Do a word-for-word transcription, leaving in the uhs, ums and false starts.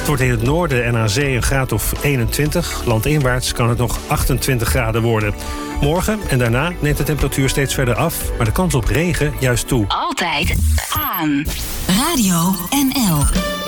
Het wordt in het noorden en aan zee een graad of eenentwintig. Landinwaarts kan het nog achtentwintig graden worden. Morgen en daarna neemt de temperatuur steeds verder af, maar de kans op regen juist toe. Altijd aan. Radio N L.